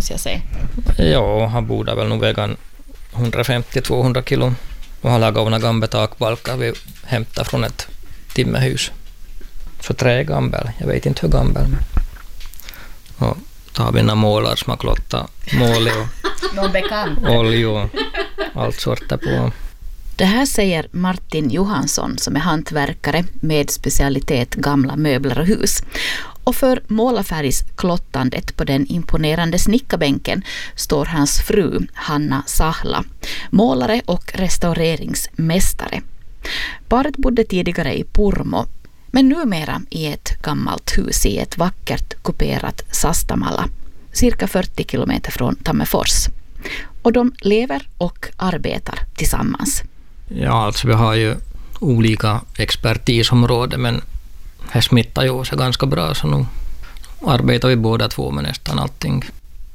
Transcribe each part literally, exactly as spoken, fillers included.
måste jag säga. Ja, han borde väl nog väga hundrafemtio till tvåhundra kilo. Och han lagat några gamla takbalkar vi hämtar från ett timmerhus. Så trä är gammal. Jag vet inte hur gammal. Men... Och tar vi några målar som har klottat mål och någon bekant. olja och allt sorter på. Det här säger Martin Johansson som är hantverkare med specialitet gamla möbler och hus. Och för målarfärgsklottandet på den imponerande snickarbänken står hans fru Hanna Sahla, målare och restaureringsmästare. Paret bodde tidigare i Purmo, men numera i ett gammalt hus i ett vackert kuperat Sastamala, cirka fyrtio kilometer från Tammerfors. Och de lever och arbetar tillsammans. Ja, alltså vi har ju olika expertisområden, men här smittar ju sig ganska bra, så nu arbetar vi båda två med nästan allting.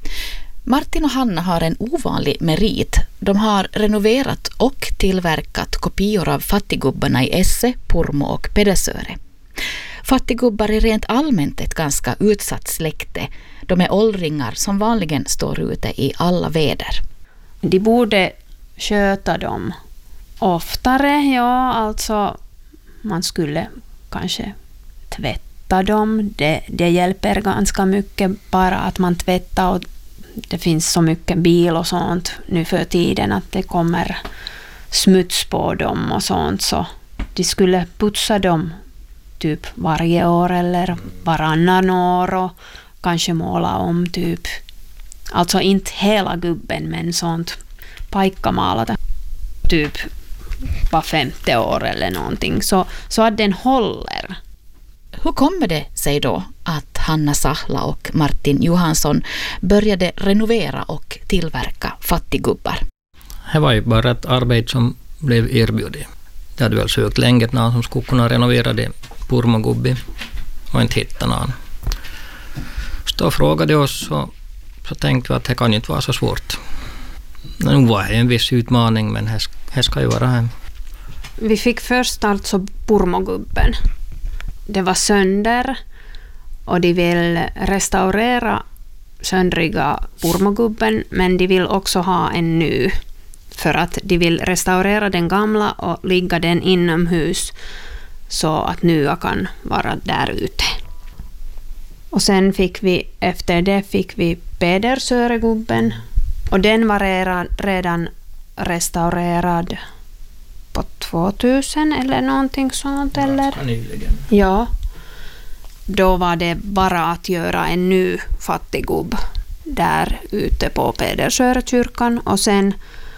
Martin och Hanna har en ovanlig merit. De har renoverat och tillverkat kopior av fattiggubbarna i Esse, Purmo och Pedersöre. Fattiggubbar är rent allmänt ett ganska utsatt släkte. De är åldringar som vanligen står ute i alla väder. De borde sköta dem oftare, ja, alltså man skulle kanske tvätta dem. Det, det hjälper ganska mycket bara att man tvättar, och det finns så mycket bil och sånt nu för tiden att det kommer smuts på dem och sånt, så de skulle putsa dem typ varje år eller varannan år och kanske måla om typ, alltså inte hela gubben men sånt paikkamalata typ var femte år eller någonting, så, så att den håller. Hur kommer det sig då att Hanna Sahla och Martin Johansson började renovera och tillverka fattiggubbar? Det var ju bara ett arbete som blev erbjudet. Det hade väl sökt länge någon som skulle kunna renovera det Purmo-gubbi och inte hitta någon. Så då frågade oss, och så tänkte vi att det kan inte vara så svårt. Nu var det en viss utmaning, men det ska ju vara här. Vi fick först alltså Purmo-gubben. Det var sönder och de vill restaurera söndriga Purmo-gubben, men de vill också ha en ny, för att de vill restaurera den gamla och ligga den inomhus så att nya kan vara där ute. Och sen fick vi, efter det fick vi Pedersöregubben, och den var redan restaurerad på tvåtusen eller någonting sånt. Eller? Ja. Då var det bara att göra en ny fattiggubb där ute på Pedersörekyrkan, och sen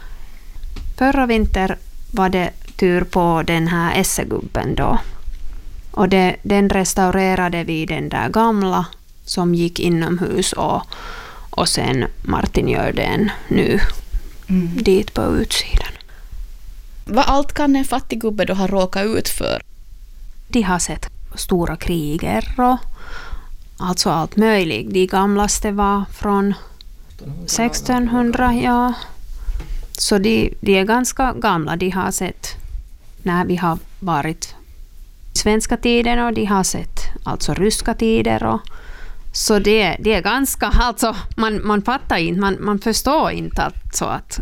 förra vinter var det tur på den här Essegubben då. Och det, den restaurerade vi den där gamla som gick inomhus, och, och sen Martin gör den nu mm. dit på utsidan. Vad allt kan en fattiggubbe då ha råkat ut för? De har sett stora kriger och alltså allt möjligt. De gamlaste var från sextonhundra, ja. Så de, de är ganska gamla. De har sett när vi har varit svenska tiden, och de har sett alltså ryska tider. Och, så det, det är ganska, alltså man, man fattar inte, man, man förstår inte att, så att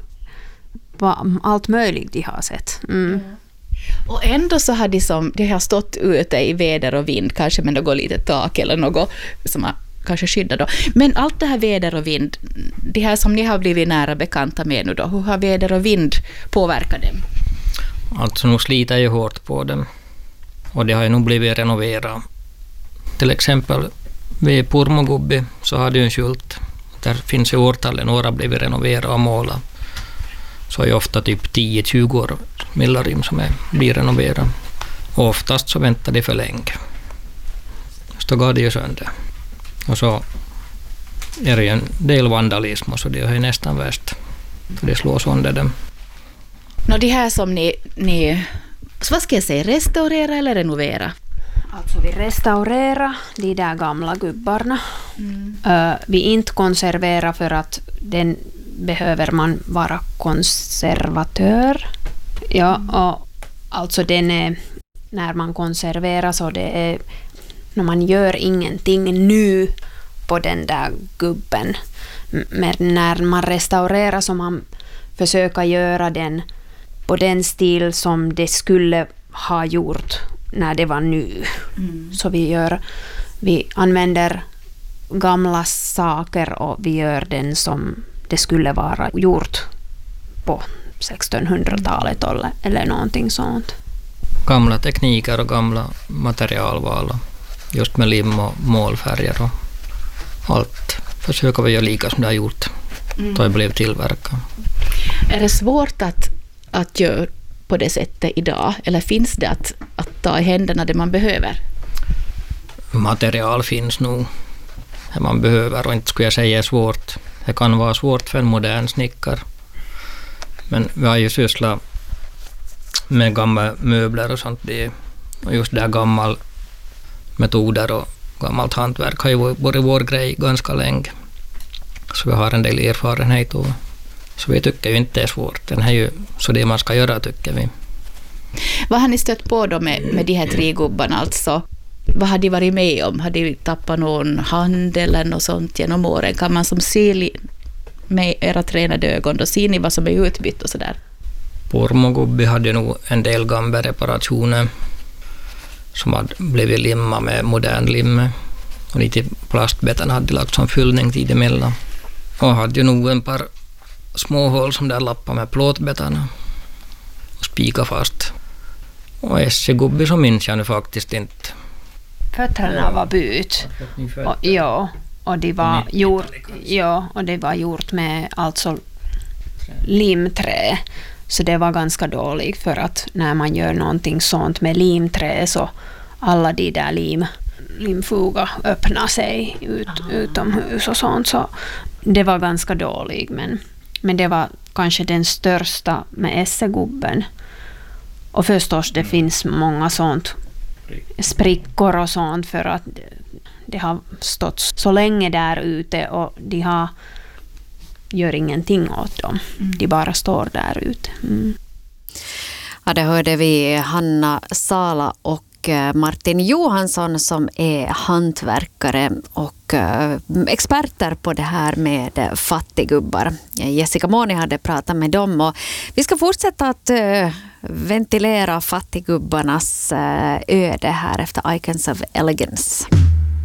allt möjligt de har sett. Mm. Mm. Och ändå så har de, som, de har stått ute i väder och vind, kanske med något litet tak eller något som har kanske skyddat då. Men allt det här väder och vind, det här som ni har blivit nära bekanta med nu då, hur har väder och vind påverkat dem? Alltså nu sliter ju hårt på dem, och det har ju nog blivit renoverat. Till exempel vid Purmo-gubbi så har det ju en skylt. Där finns ju årtallen, några har blivit renoverade och målat. Så är ofta typ tio till tjugo år millarim som är, blir renoverad. Och oftast så väntar de för länge. Så går det ju sönder. Och så är det en del vandalism, och så det är nästan värst. För det slår sönder dem. Nå, det här som ni, ni så vad ska jag säga, restaurera eller renovera? Alltså vi restaurerar de där gamla gubbarna. Mm. Uh, vi inte konservera, för att den behöver man vara konservatör. Ja, mm. och alltså den är, när man konserverar så det är, när man gör ingenting nu på den där gubben. Men när man restaurerar så man försöker göra den på den stil som det skulle ha gjort när det var nu. Mm. Så vi gör, vi använder gamla saker och vi gör den som det skulle vara gjort på sextonhundratalet eller, eller någonting sånt. Gamla tekniker och gamla materialval, just med lim och målfärger och allt försöker vi göra lika som det har gjort mm. då det blev tillverkat. Är det svårt att, att göra på det sättet idag, eller finns det att, att ta i händerna det man behöver? Material finns nog det man behöver och inte skulle jag säga är svårt. Det kan vara svårt för en modern snickare. Men vi har ju sysslat med gamla möbler och sånt. Det, och just det här gamla metoder och gammalt hantverk har ju varit vår grej ganska länge. Så vi har en del erfarenhet och så vi tycker ju inte det är svårt. Den är ju så det man ska göra tycker vi. Vad har ni stött på då med, med de här tre gubbarna alltså? Vad har de varit med om? Har de tappat någon hand eller något sånt genom åren? Kan man som se med era tränade ögon, då ser ni vad som är utbytt och sådär? Purmogubbi hade nog en del gamla reparationer som hade blivit limma med modern limme. Och lite plastbetan hade lagt som fyllning tid emellan. Och hade ju nog en par små hål som där lappade med plåtbetarna och spika fast. Och Essigubbi så minns jag nu faktiskt inte. Fötterna var byt. Och, ja, och det var gjort, ja, och det var gjort med alltså limträ. Så det var ganska dåligt för att när man gör någonting sånt med limträ så alla de där lim, limfuga öppnar sig ut, utomhus och sånt. Så det var ganska dåligt, men, men det var kanske den största med Essigubben. Och förstås det finns många sånt sprickor och sånt för att det har stått så länge där ute och de har gör ingenting åt dem. De bara står där ute. Mm. Ja, det hörde vi Hanna Sala och Martin Johansson som är hantverkare och experter på det här med fattigubbar. Jessica Moni hade pratat med dem och vi ska fortsätta att ventilera fattigubbarnas öde här efter Icons of Elegance.